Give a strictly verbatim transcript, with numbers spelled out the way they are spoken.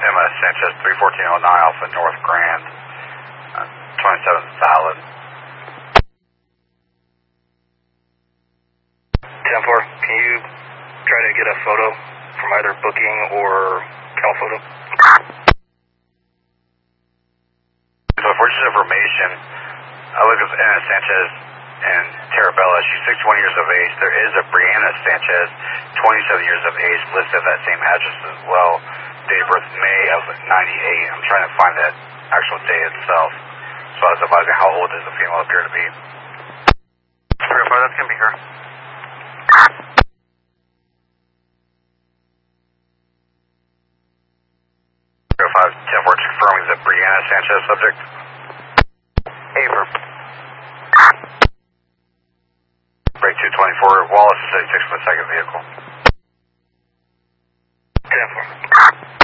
Emma Sanchez, three fourteen oh nine Alpha North Grand, uh, twenty-seven valid. ten four, can you try to get a photo from either booking or Cal Photo? So for just information, I look at Emma Sanchez and Tarabella. She's sixty-one years of age. There is a Brianna Sanchez, twenty-seven years of age, listed at that same address as well. Date of birth May of ninety-eight. I'm trying to find that actual day itself. So I was advising how old does the female appear to be. Verify, that's going to be her. Verify, ten four, confirming the Brianna Sanchez subject. Aver. Break two twenty-four, Wallace is eighty-six for the second vehicle. ten four.